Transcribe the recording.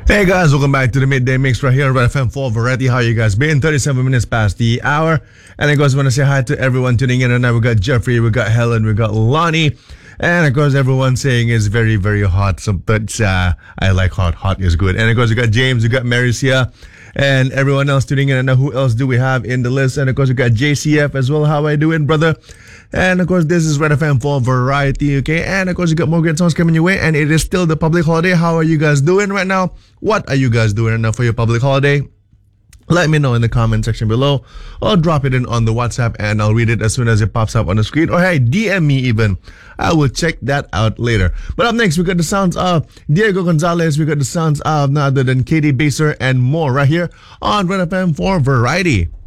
Hey guys, welcome back to the Midday Mix right here on Red FM 4 Variety. How you guys been? 37 minutes past the hour. And of course, I want to say hi to everyone tuning in. And now we got Jeffrey, we got Helen, we got Lonnie. And of course, everyone saying it's very, very hot. So, but I like hot. Hot is good. And of course, we got James, we got Maricia, and everyone else tuning in. And now who else do we have in the list? And of course, we got JCF as well. How I doing, brother? And of course, this is Red FM 4 Variety, okay? And of course, you got more great songs coming your way. And it is still the public holiday. How are you guys doing right now? What are you guys doing right now for your public holiday? Let me know in the comment section below, or drop it in on the WhatsApp and I'll read it as soon as it pops up on the screen. Or hey, DM me even. I will check that out later. But up next, we got the sounds of Diego Gonzalez. We got the sounds of none other than Katie Baser and more right here on Red FM 4 Variety.